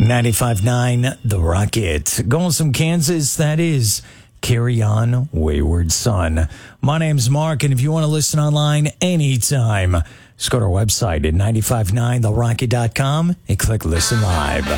95.9 The Rocket. Going some Kansas, that is Carry On Wayward Son. My name's Mark, and if you want to listen online anytime, just go to our website at 959therocket.com and click Listen Live.